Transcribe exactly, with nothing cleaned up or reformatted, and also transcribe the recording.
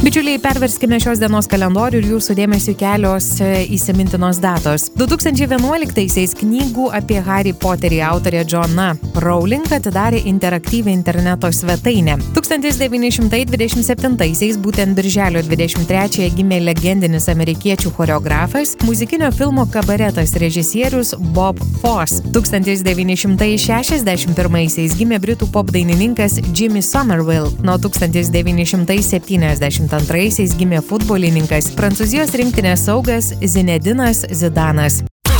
Bičiuliai, perverskime šios dienos kalendorių ir jūsų dėmesio kelios įsimintinos datos. du tūkstančiai vienuoliktaisiais knygų apie Harry Potterį autorė Joanna Rowling atidarė interaktyvią interneto svetainę. tūkstantis devyni šimtai dvidešimt septintaisiais, būtent birželio dvidešimt trečiąją, gimė legendinis amerikiečių choreografas, muzikinio filmo Kabaretas režisierius Bob Fosse. tūkstantis devyni šimtai šešiasdešimt pirmaisiais gimė britų popdainininkas Jimmy Somerville. Nuo tūkstantis devyni šimtai septyniasdešimt antraisiais gimė futbolininkas, Prancūzijos rinktinės saugas Zinedinas Zidanas.